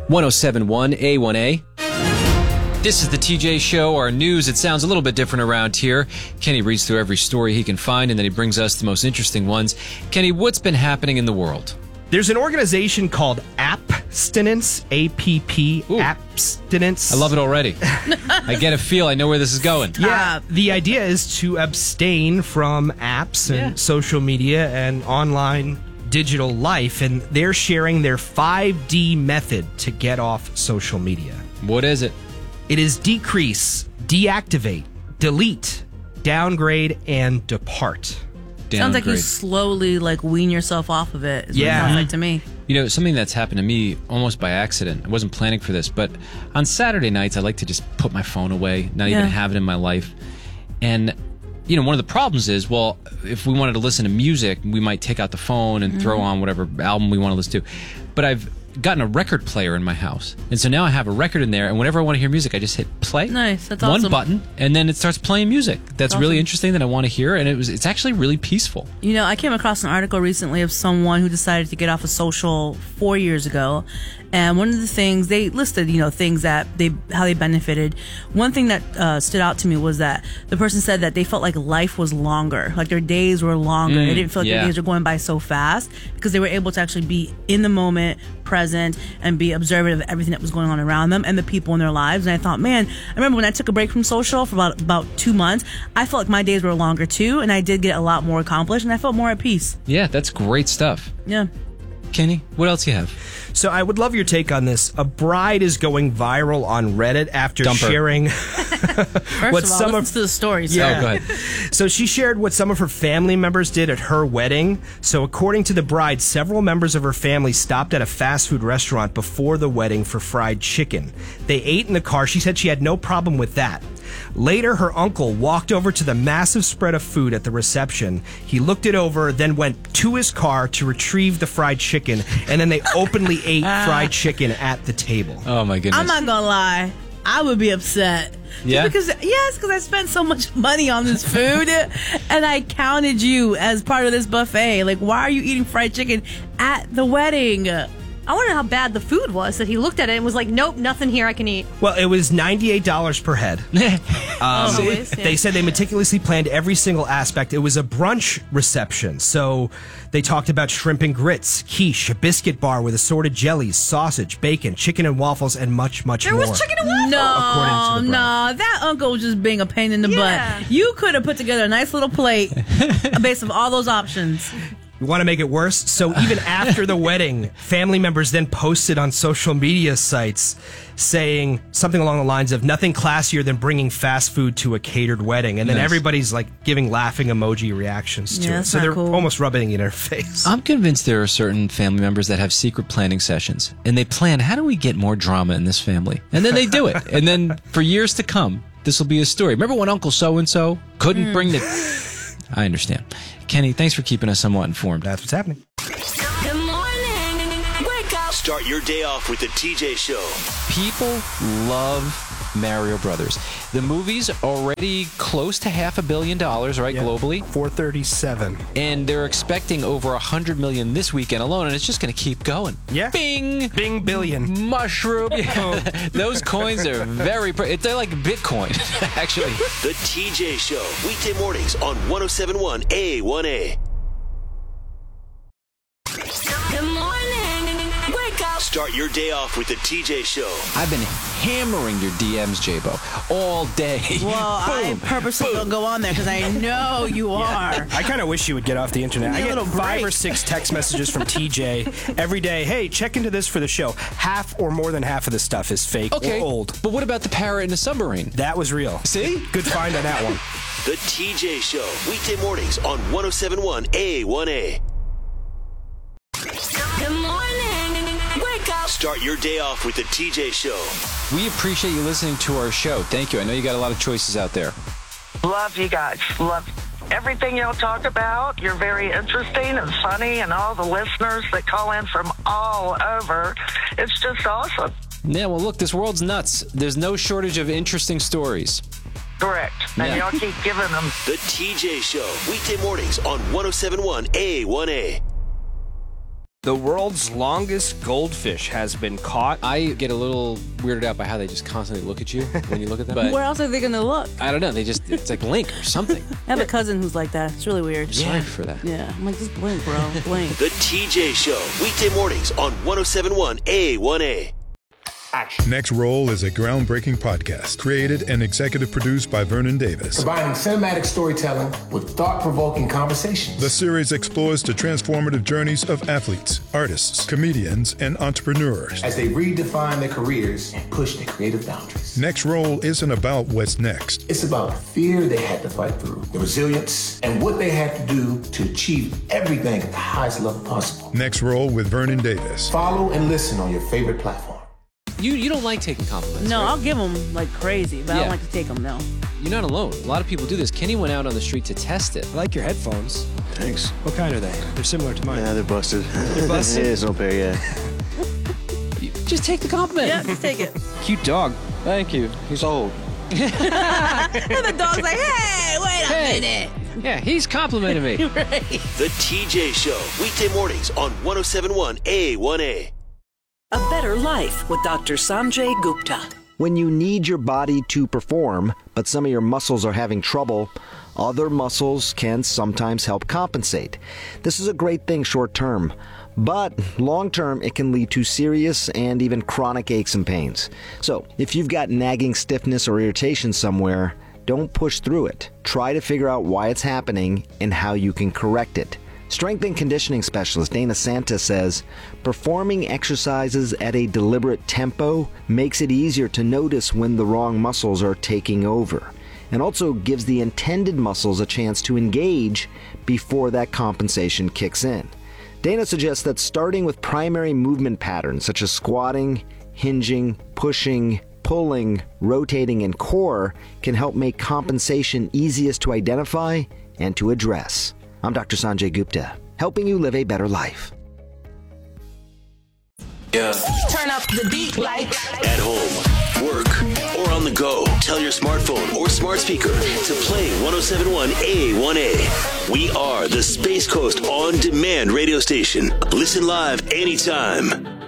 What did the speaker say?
1071 A1A. This is the TJ Show, our news. It sounds a little bit different around here. Kenny reads through every story he can find, and then he brings us the most interesting ones. Kenny, what's been happening in the world? There's an organization called Appstinence, A-P-P, Ooh. Appstinence. I love it already. I get a feel. I know where this is going. Yeah, the idea is to abstain from apps and social media and online digital life, and they're sharing their 5D method to get off social media. What is it? It is decrease, deactivate, delete, downgrade, and depart. Sounds like you Downgrade. slowly wean yourself off of it. Is what it sounds like to me. You know, something that's happened to me almost by accident. I wasn't planning for this, but on Saturday nights, I like to just put my phone away, not even have it in my life. And, you know, one of the problems is, well, if we wanted to listen to music, we might take out the phone and throw on whatever album we want to listen to. But I've gotten a record player in my house. And so now I have a record in there, and whenever I want to hear music, I just hit play. Nice. That's one awesome. button, and then it starts playing music. That's really awesome. interesting that I want to hear, and it's actually really peaceful. You know, I came across an article recently of someone who decided to get off of social 4 years ago. And one of the things they listed, things that how they benefited. One thing that stood out to me was that the person said that they felt like life was longer, like their days were longer. They didn't feel like their days were going by so fast because they were able to actually be in the moment, present, and be observant of everything that was going on around them and the people in their lives. And I thought, man, I remember when I took a break from social for about 2 months, I felt like my days were longer too, and I did get a lot more accomplished, and I felt more at peace. Yeah, that's great stuff. Yeah. Kenny, what else you have? So I would love your take on this. A bride is going viral on Reddit after sharing First of all, listen to the story. So. Oh, go ahead. So she shared what some of her family members did at her wedding. So according to the bride, several members of her family stopped at a fast food restaurant before the wedding for fried chicken. They ate in the car. She said she had no problem with that. Later, her uncle walked over to the massive spread of food at the reception. He looked it over, then went to his car to retrieve the fried chicken, and then they openly ate fried chicken at the table. Oh, my goodness. I'm not gonna lie, I would be upset. Yeah? Because I spent so much money on this food, and I counted you as part of this buffet. Like, why are you eating fried chicken at the wedding? I wonder how bad the food was that he looked at it and was like, nope, nothing here I can eat. Well, it was $98 per head. They said they meticulously planned every single aspect. It was a brunch reception, so they talked about shrimp and grits, quiche, a biscuit bar with assorted jellies, sausage, bacon, chicken and waffles, and much, much more. There was chicken and waffles? According to the bride. That uncle was just being a pain in the butt. You could have put together a nice little plate based on all those options. You want to make it worse? So even after the wedding, family members then posted on social media sites saying something along the lines of nothing classier than bringing fast food to a catered wedding. And then everybody's giving laughing emoji reactions to it. So they're almost rubbing it in her face. I'm convinced there are certain family members that have secret planning sessions, and they plan, how do we get more drama in this family? And then they do it. And then for years to come, this will be a story. Remember when Uncle So-and-so couldn't bring the... I understand. Kenny, thanks for keeping us somewhat informed. That's what's happening. Good morning. Wake up. Start your day off with the TJ Show. People love Mario Brothers. The movie's already close to $500 million, right, globally? 437. And they're expecting over $100 million this weekend alone, and it's just going to keep going. Yeah. Bing! Bing billion. Mushroom. Those coins are they're like Bitcoin, actually. The TJ Show. Weekday mornings on 1071 A1A. Good morning. Wake up. Start your day off with the TJ Show. I've been hammering your DMs, J-Bo, all day. Well, I purposely don't go on there because I know you are. I kind of wish you would get off the internet. I get 5 or 6 text messages from TJ every day. Hey, check into this for the show. Half or more than half of the stuff is fake or old. But what about the parrot in the submarine? That was real. See? Good find on that one. The TJ Show. Weekday mornings on 1071 A1A. Good morning. Wake up. Start your day off with the TJ Show. We appreciate you listening to our show. Thank you. I know you got a lot of choices out there. Love you guys. Love everything y'all talk about. You're very interesting and funny, and all the listeners that call in from all over. It's just awesome. Yeah, well, look, this world's nuts. There's no shortage of interesting stories. Correct. And y'all keep giving them. The TJ Show. Weekday mornings on 1071 A1A. The world's longest goldfish has been caught. I get a little weirded out by how they just constantly look at you when you look at them. But Where else are they going to look? I don't know. It's like blink or something. I have a cousin who's like that. It's really weird. Sorry for that. Yeah. I'm like, just blink, bro. Blink. The TJ Show, weekday mornings on 107.1 A1A. Action. Next Roll is a groundbreaking podcast created and executive produced by Vernon Davis. Combining cinematic storytelling with thought-provoking conversations. The series explores the transformative journeys of athletes, artists, comedians, and entrepreneurs as they redefine their careers and push their creative boundaries. Next Roll isn't about what's next. It's about the fear they had to fight through, the resilience, and what they had to do to achieve everything at the highest level possible. Next Roll with Vernon Davis. Follow and listen on your favorite platform. You don't like taking compliments. No, right? I'll give them like crazy, but I don't like to take them, no. You're not alone. A lot of people do this. Kenny went out on the street to test it. I like your headphones. Thanks. What kind are they? They're similar to mine. Yeah, they're busted. They're busted? Yeah, it's no pair, yeah. Just take the compliment. Yeah, just take it. Cute dog. Thank you. He's old. And the dog's like, hey, wait a minute. Yeah, he's complimenting me. Right. The TJ Show, weekday mornings on 107.1 A1A. A Better Life with Dr. Sanjay Gupta. When you need your body to perform, but some of your muscles are having trouble, other muscles can sometimes help compensate. This is a great thing short term, but long term it can lead to serious and even chronic aches and pains. So if you've got nagging stiffness or irritation somewhere, don't push through it. Try to figure out why it's happening and how you can correct it. Strength and conditioning specialist Dana Santa says, performing exercises at a deliberate tempo makes it easier to notice when the wrong muscles are taking over, and also gives the intended muscles a chance to engage before that compensation kicks in. Dana suggests that starting with primary movement patterns such as squatting, hinging, pushing, pulling, rotating, and core can help make compensation easiest to identify and to address. I'm Dr. Sanjay Gupta, helping you live a better life. Yeah. Turn up the beat like At home, work, or on the go. Tell your smartphone or smart speaker to play 107.1 A1A. We are the Space Coast On Demand radio station. Listen live anytime.